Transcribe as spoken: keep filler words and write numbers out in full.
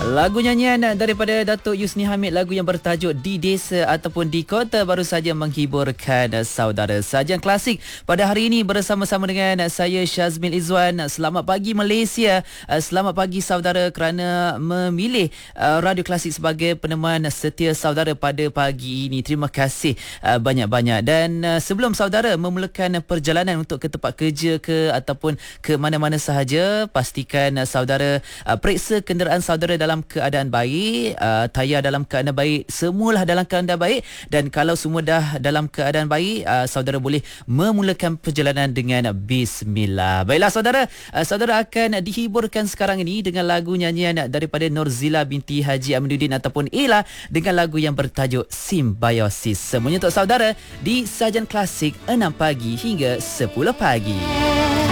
Lagu nyanyian daripada Datuk Yusni Hamid, lagu yang bertajuk Di Desa ataupun Di Kota, baru saja menghiburkan saudara. Sajian klasik pada hari ini bersama-sama dengan saya Syazmil Izwan. Selamat pagi Malaysia, selamat pagi saudara kerana memilih Radio Klasik sebagai peneman setia saudara pada pagi ini. Terima kasih banyak-banyak. Dan sebelum saudara memulakan perjalanan untuk ke tempat kerja ke ataupun ke mana-mana sahaja, pastikan saudara periksa kenderaan saudara dalam keadaan baik, uh, tayar dalam keadaan baik, semualah dalam keadaan baik. Dan kalau semua dah dalam keadaan baik, uh, saudara boleh memulakan perjalanan dengan bismillah. Baiklah saudara, uh, saudara akan dihiburkan sekarang ini dengan lagu nyanyian daripada Norzila binti Haji Aminuddin ataupun Ella dengan lagu yang bertajuk Simbiosis. Semuanya untuk saudara di Sajian Klasik enam pagi hingga sepuluh pagi.